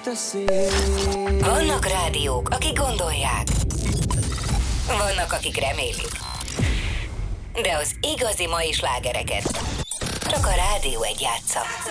fújt a szél. Vannak rádiók, akik gondolják. Vannak, akik remélik. De az igazi mai slágereket csak a Rádió 1 játsza.